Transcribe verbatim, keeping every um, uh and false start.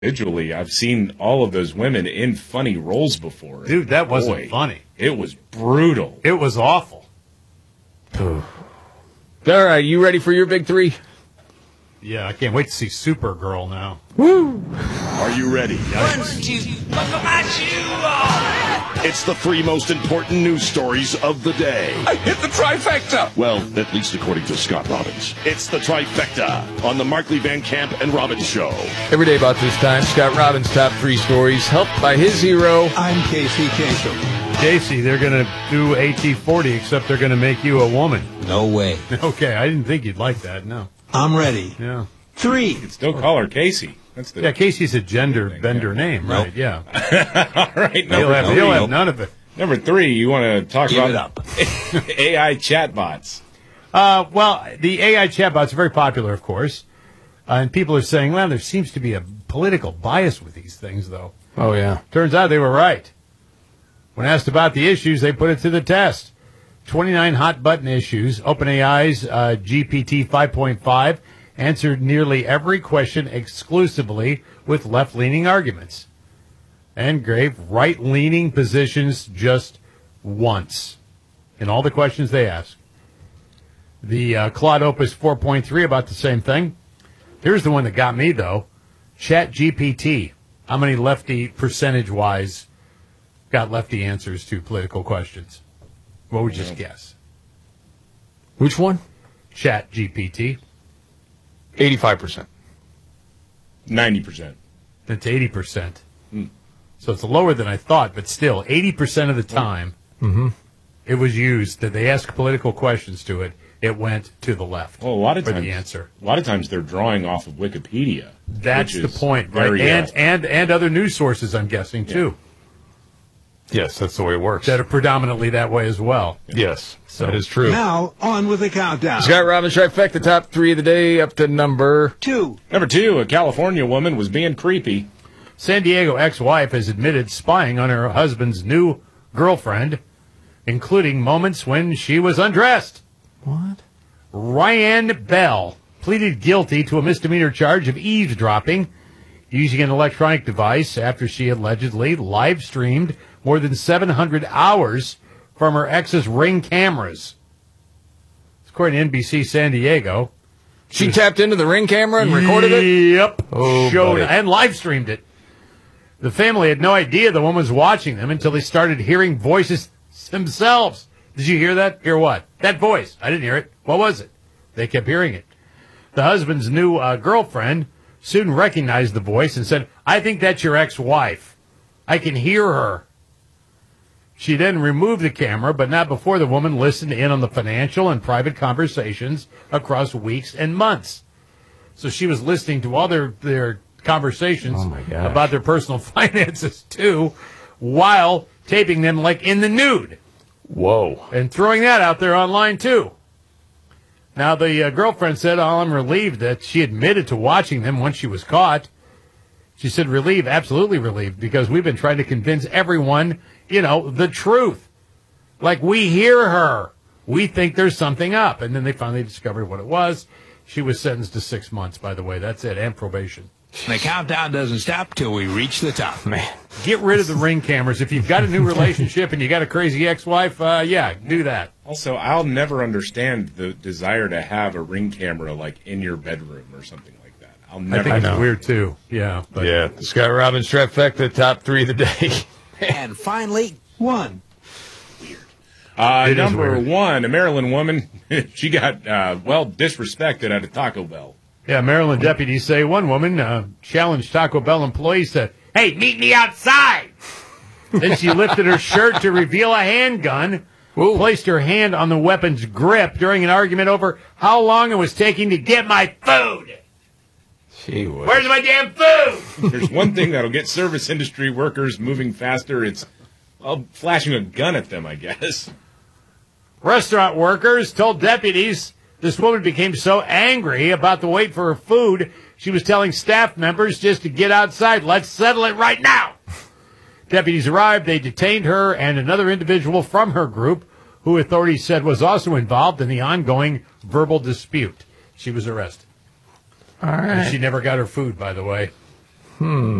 individually, I've seen all of those women in funny roles before. Dude, that Boy, wasn't funny. It was brutal. It was awful. All right, you ready for your big three? Yeah, I can't wait to see Supergirl now. Woo! Are you ready? One, two, buckle my shoe on. It's the three most important news stories of the day. I hit the trifecta. Well, at least according to Scott Robbins. It's the trifecta on the Markley Van Camp and Robbins Show. Every day about this time, Scott Robbins' top three stories, helped by his hero. I'm Casey Kasem. Casey, they're going to do A T forty, except they're going to make you a woman. No way. Okay, I didn't think you'd like that, no. I'm ready. Yeah. Three. You could still call her Casey. That's the Yeah, Casey's a gender thing, bender yeah. name, Nope. right? Yeah. All right, He'll number have, three. he'll have none of it. Number three, you want to talk Give about it up. A I chatbots. Uh, well, the A I chatbots are very popular, of course. Uh, and people are saying, well, there seems to be a political bias with these things, though. Oh, yeah. Turns out they were right. When asked about the issues, they put it to the test. twenty-nine hot-button issues. OpenAI's uh, G P T five point five answered nearly every question exclusively with left-leaning arguments and gave right-leaning positions just once in all the questions they asked. The uh, Claude Opus four point three, about the same thing. Here's the one that got me, though. ChatGPT. How many lefty, percentage-wise, got lefty answers to political questions? What would you just guess? Which one? ChatGPT. eighty-five percent. ninety percent. That's eighty percent. So it's lower than I thought, but still, eighty percent of the time Mm-hmm. it was used, that they asked political questions to it, it went to the left Well, a lot of for times, the answer. a lot of times they're drawing off of Wikipedia. That's which the is point, right? very, And, uh, and, and other news sources, I'm guessing, too, Yes, that's the way it works. that are predominantly that way as well. Yes, So- that is true. Now, on with the countdown. Scott Robbins, trifecta, top three of the day, up to number. Two. Number two, a California woman was being creepy. San Diego ex-wife has admitted spying on her husband's new girlfriend, including moments when she was undressed. What? Ryan Bell pleaded guilty to a misdemeanor charge of eavesdropping using an electronic device after she allegedly live-streamed more than seven hundred hours from her ex's Ring cameras. According to N B C San Diego. She tapped into the Ring camera and recorded it? Yep. Oh, Showed buddy. and live-streamed it. The family had no idea the woman was watching them until they started hearing voices themselves. Did you hear that? Hear what? That voice. I didn't hear it. What was it? They kept hearing it. The husband's new uh, girlfriend soon recognized the voice and said, I think that's your ex-wife. I can hear her. She then removed the camera, but not before the woman listened in on the financial and private conversations across weeks and months. So she was listening to all their, their conversations Oh, my gosh. about their personal finances, too, while taping them like in the nude Whoa. and throwing that out there online, too. Now, the uh, girlfriend said, oh, I'm relieved that she admitted to watching them once she was caught. She said, relieved, absolutely relieved, because we've been trying to convince everyone, you know, the truth. Like, we hear her. We think there's something up. And then they finally discovered what it was. She was sentenced to six months, by the way. That's it, and probation. The countdown doesn't stop till we reach the top. Man. Get rid of the Ring cameras. If you've got a new relationship and you got a crazy ex-wife, uh, yeah, do that. Also, I'll never understand the desire to have a Ring camera like in your bedroom or something like that. I'll I never. think it's know. weird, too. Yeah. But Yeah, the Scott Robbins trifecta, top three of the day. And finally, one. Uh, It is number weird. one, a Maryland woman. She got uh, well disrespected at a Taco Bell. Yeah, Maryland deputies say one woman uh, challenged Taco Bell employees to, hey, meet me outside. Then she lifted her shirt to reveal a handgun, Ooh. placed her hand on the weapon's grip during an argument over how long it was taking to get my food. Gee whiz. Where's my damn food? There's one thing that'll get service industry workers moving faster. It's well, flashing a gun at them, I guess. Restaurant workers told deputies this woman became so angry about the wait for her food, she was telling staff members just to get outside. Let's settle it right now. Deputies arrived. They detained her and another individual from her group, who authorities said was also involved in the ongoing verbal dispute. She was arrested. All And right. she never got her food, by the way. Hmm.